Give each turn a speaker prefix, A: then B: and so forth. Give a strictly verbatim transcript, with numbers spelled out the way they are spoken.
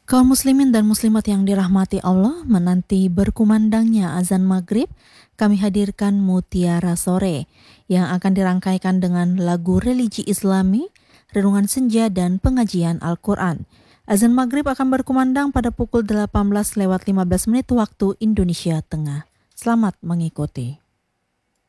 A: Kaum muslimin dan muslimat yang dirahmati Allah, menanti berkumandangnya azan maghrib, kami hadirkan Mutiara Sore yang akan dirangkaikan dengan lagu religi Islami, renungan senja dan pengajian Al-Quran. Azan maghrib akan berkumandang pada pukul delapan belas lewat lima belas menit waktu Indonesia Tengah. Selamat mengikuti.